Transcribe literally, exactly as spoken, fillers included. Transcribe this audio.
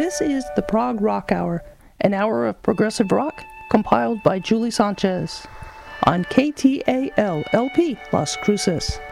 This is the Prog Rock Hour, an hour of progressive rock compiled by Julie Sanchez on K T A L L P Las Cruces.